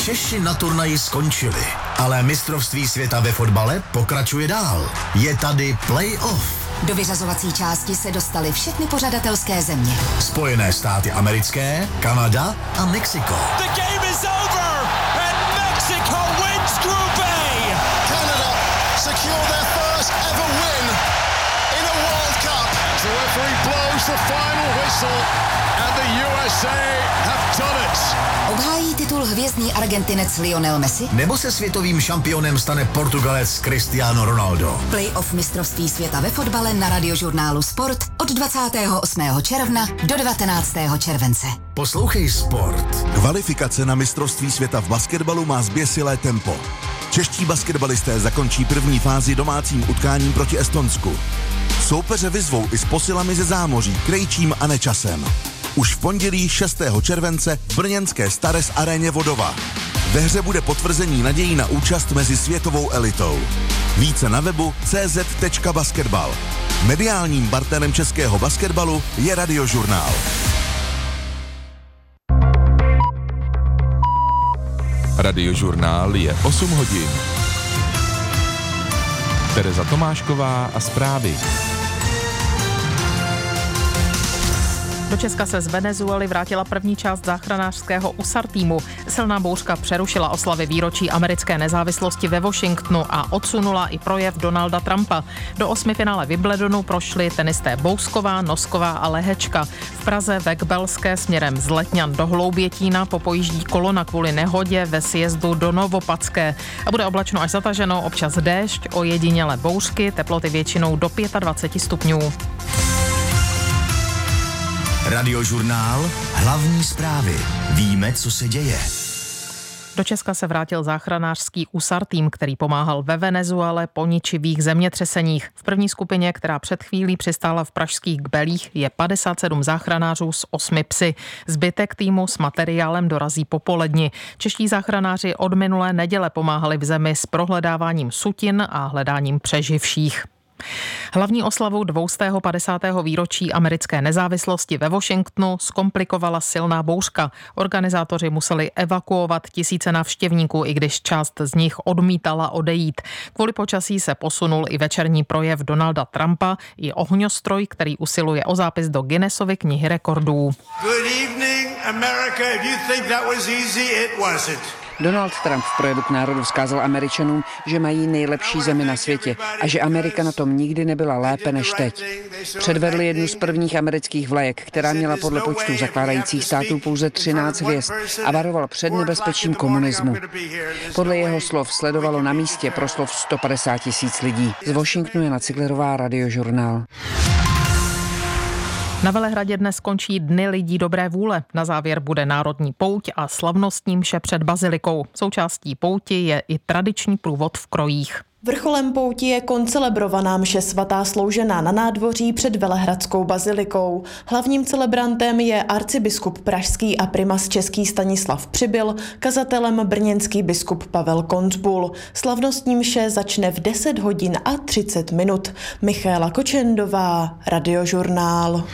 Češi na turnaji skončili, ale mistrovství světa ve fotbale pokračuje dál. Je tady play-off. Do vyřazovací části se dostaly všechny pořadatelské země. Spojené státy americké, Kanada a Mexiko. The game is over and Mexico wins Group A. Canada secure their first ever win in a World Cup. The referee blows the final whistle and the USA have done it. Obhájí titul hvězdný Argentinec Lionel Messi? Nebo se světovým šampionem stane Portugalec Cristiano Ronaldo? Playoff mistrovství světa ve fotbale na Radiožurnálu Sport od 28. června do 19. července. Poslouchej Sport. Kvalifikace na mistrovství světa v basketbalu má zběsilé tempo. Čeští basketbalisté zakončí první fázi domácím utkáním proti Estonsku. Soupeře vyzvou i s posilami ze zámoří, Krejčím a Nečasem. Už v pondělí 6. července v brněnské Stares aréně Vodova. Ve hře bude potvrzení nadějí na účast mezi světovou elitou. Více na webu cz.basketbal. Mediálním partnerem českého basketbalu je Radiožurnál. Radiožurnál je 8 hodin. Tereza Tomášková a zprávy. Do Česka se z Venezuely vrátila první část záchranářského USAR týmu. Silná bouřka přerušila oslavy výročí americké nezávislosti ve Washingtonu a odsunula i projev Donalda Trumpa. Do 8. finále Wimbledonu prošli tenisté Bousková, Nosková a Lehečka. V Praze ve Kbelské směrem z Letňan do Hloubětína popojíždí kolona kvůli nehodě ve sjezdu do Novopadské. A bude oblačno až zataženo, občas déšť, ojedinělé bouřky, teploty většinou do 25 stupňů. Radiožurnál, hlavní zprávy. Víme, co se děje. Do Česka se vrátil záchranářský USAR tým, který pomáhal ve Venezuele po ničivých zemětřeseních. V první skupině, která před chvílí přistála v pražských Kbelích, je 57 záchranářů s 8 psy. Zbytek týmu s materiálem dorazí popoledni. Čeští záchranáři od minulé neděle pomáhali v zemi s prohledáváním sutin a hledáním přeživších. Hlavní oslavu 250. výročí americké nezávislosti ve Washingtonu zkomplikovala silná bouřka. Organizátoři museli evakuovat tisíce návštěvníků, i když část z nich odmítala odejít. Kvůli počasí se posunul i večerní projev Donalda Trumpa i ohňostroj, který usiluje o zápis do Guinnessovy knihy rekordů. Good evening, America. If you think that was easy, it wasn't. Donald Trump v projevu k národu vzkázal Američanům, že mají nejlepší zemi na světě a že Amerika na tom nikdy nebyla lépe než teď. Předvedli jednu z prvních amerických vlajek, která měla podle počtu zakládajících států pouze 13 hvězd a varoval před nebezpečím komunismu. Podle jeho slov sledovalo na místě proslov 150 000 lidí. Z Washingtonu Jana Ciglerová, Radiožurnál. Na Velehradě dnes končí Dny lidí dobré vůle. Na závěr bude národní pouť a slavnostní mše před bazilikou. Součástí pouti je i tradiční průvod v krojích. Vrcholem pouti je koncelebrovaná mše svatá sloužená na nádvoří před Velehradskou bazilikou. Hlavním celebrantem je arcibiskup pražský a primas český Stanislav Přibyl, kazatelem brněnský biskup Pavel Koncbul. Slavnostní mše začne v 10 hodin a 30 minut. Michaela Kočendová, Radiožurnál.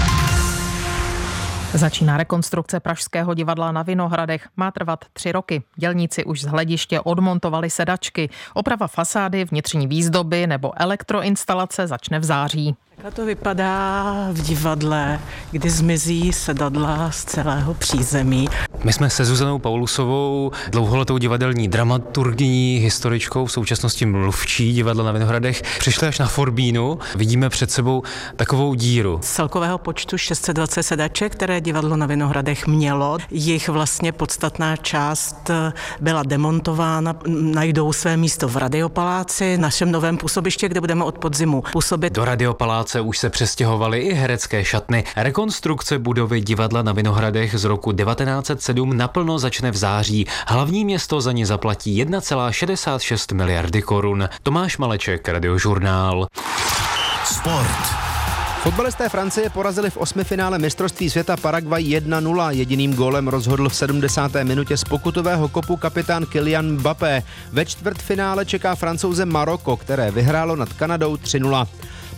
Začíná rekonstrukce Pražského divadla na Vinohradech. Má trvat 3 roky. Dělníci už z hlediště odmontovali sedačky. Oprava fasády, vnitřní výzdoby nebo elektroinstalace začne v září. Takhle to vypadá v divadle, kdy zmizí sedadla z celého přízemí. My jsme se Zuzanou Paulusovou, dlouholetou divadelní dramaturgyní, historičkou, v současnosti mluvčí divadla na Vinohradech, přišli až na Forbínu. Vidíme před sebou takovou díru. Z celkového počtu 620 sedaček, které divadlo na Vinohradech mělo, jich vlastně podstatná část byla demontována, najdou své místo v Radiopaláci, našem novém působiště, kde budeme od podzimu působit. Do Radiopaláce už se přestěhovaly i herecké šatny. Rekonstrukce budovy divadla na Vinohradech z roku 1907 naplno začne v září. Hlavní město za ní zaplatí 1,66 miliardy korun. Tomáš Maleček, Radiožurnál. Sport. Fotbalisté Francie porazili v 8. finále mistrovství světa Paraguay 1-0. Jediným gólem rozhodl v 70. minutě z pokutového kopu kapitán Kylian Mbappé. Ve čtvrtfinále čeká Francouze Maroko, které vyhrálo nad Kanadou 3-0.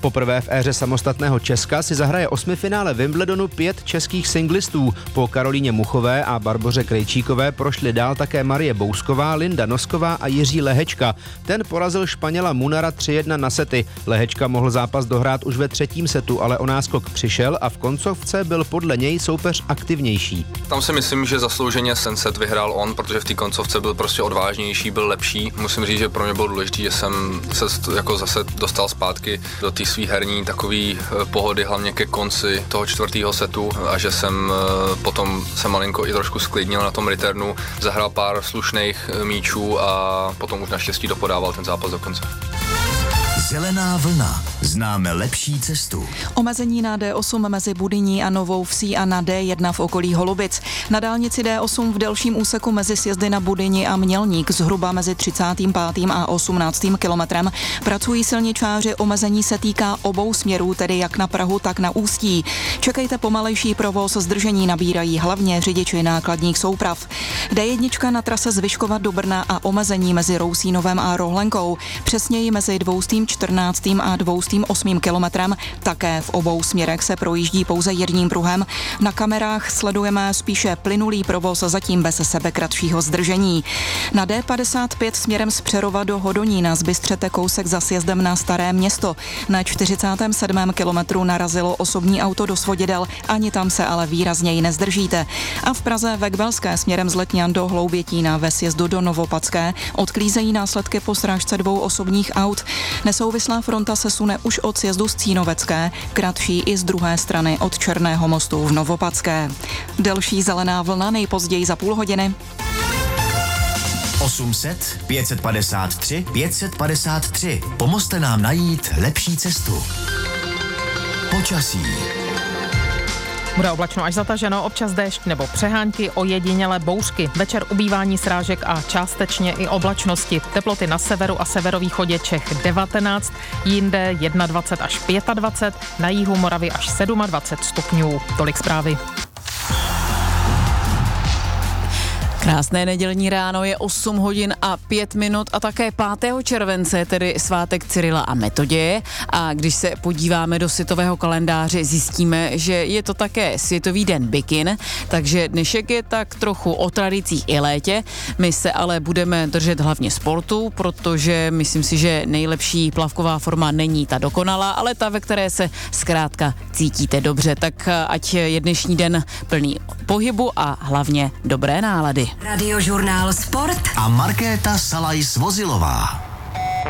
Poprvé v éře samostatného Česka si zahraje osmifinále Wimbledonu 5 českých singlistů. Po Karolíně Muchové a Barboře Krejčíkové prošly dál také Marie Bousková, Linda Nosková a Jiří Lehečka. Ten porazil Španěla Munara 3-1 na sety. Lehečka mohl zápas dohrát už ve třetím setu, ale o náskok přišel a v koncovce byl podle něj soupeř aktivnější. Tam si myslím, že zaslouženě ten set vyhrál on, protože v té koncovce byl prostě odvážnější, byl lepší. Musím říct, že pro mě bylo důležité, že jsem se jako zase dostal zpátky do té své herní takový pohody, hlavně ke konci toho čtvrtého setu a že jsem potom se malinko i trošku sklidnil na tom returnu, zahrál pár slušných míčů a potom už naštěstí dopodával ten zápas do konce. Zelená vlna. Známe lepší cestu. Omezení na D8 mezi Budyní a Novou Vsí a na D1 v okolí Holubic. Na dálnici D8 v delším úseku mezi sjezdy na Budyni a Mělník zhruba mezi 35. a 18. kilometrem pracují silničáři. Omezení se týká obou směrů, tedy jak na Prahu, tak na Ústí. Čekejte pomalejší provoz, zdržení nabírají hlavně řidiči nákladních souprav. D1 na trase z Vyškova do Brna a omezení mezi Rousínovem a Rohlenkou. Přesněji mezi 214. a 208. kilometrem. Také v obou směrech se projíždí pouze jedním pruhem. Na kamerách sledujeme spíše plynulý provoz, zatím bez sebekratšího zdržení. Na D55 směrem z Přerova do Hodonína zbystřete kousek za sjezdem na Staré Město. Na 47. kilometru narazilo osobní auto do svodidel, ani tam se ale výrazněji nezdržíte. A v Praze ve Gbelské směrem z Letňan do Hloubětína ve sjezdu do Novopadské odklízejí následky po srážce 2 osobních aut. Nesouvislá fronta se sune už od sjezdu z Cínovecké, kratší i z druhé strany od Černého mostu v Novopadské. Delší zelená vlna nejpozději za půl hodiny. 800 553 553. Pomozte nám najít lepší cestu. Počasí. Bude oblačno až zataženo, občas déšť nebo přehánky, ojedinělé bouřky. Večer ubývání srážek a částečně i oblačnosti. Teploty na severu a severovýchodě Čech 19, jinde 21 až 25, na jihu Moravy až 27 stupňů. Tolik zprávy. Krásné nedělní ráno, je 8 hodin a 5 minut a také 5. července, tedy svátek Cyrila a Metoděje. A když se podíváme do světového kalendáře, zjistíme, že je to také Světový den bikin, takže dnešek je tak trochu o tradicích i létě. My se ale budeme držet hlavně sportu, protože myslím si, že nejlepší plavková forma není ta dokonalá, ale ta, ve které se zkrátka cítíte dobře. Tak ať je dnešní den plný pohybu a hlavně dobré nálady. Radiožurnál Sport a Markéta Salaj-Svozilová.